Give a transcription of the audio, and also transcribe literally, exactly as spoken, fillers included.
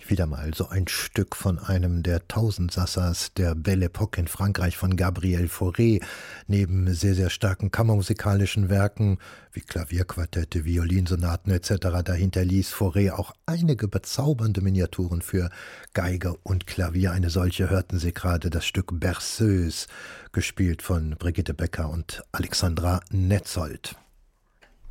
Wieder mal so ein Stück von einem der Tausendsassas der Belle Époque in Frankreich von Gabriel Fauré. Neben sehr, sehr starken kammermusikalischen Werken wie Klavierquartette, Violinsonaten et cetera dahinter ließ Fauré auch einige bezaubernde Miniaturen für Geige und Klavier. Eine solche hörten Sie gerade, das Stück Berceuse, gespielt von Brigitte Becker und Alexandra Netzold.